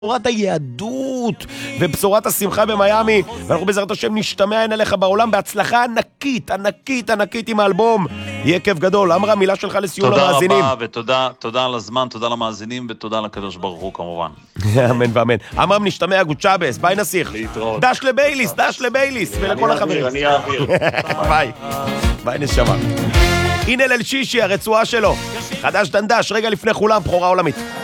בשורת היהדות ובשורת השמחה במיימי, ואנחנו בעזרת השם נשתמע אליך בעולם בהצלחה ענקית, ענקית, ענקית עם האלבום. יהיה כיף גדול. אמרה, מילה שלך לסיום למאזינים. תודה רבה, ותודה על הזמן, תודה למאזינים, ותודה לקדוש ברוך הוא כמובן. אמן ואמן. אמרם, נשתמע, גוד שבס, ביי נסיך. להתראות. דש לבייליס, דש לבייליס, ולכל החברים. אני אעביר. ביי. ביי נשמה. הנה ליל שישי, הרצועה שלו. חדש דנדש, רגע לפני כולם, בחורה עולמית.